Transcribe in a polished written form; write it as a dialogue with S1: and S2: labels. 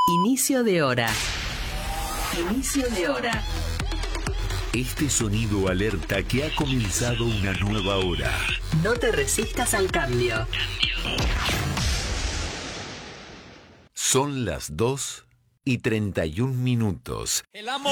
S1: Inicio de hora. Inicio de hora.
S2: Este sonido alerta que ha comenzado una nueva hora.
S1: No te resistas al cambio.
S2: Son las 2:31.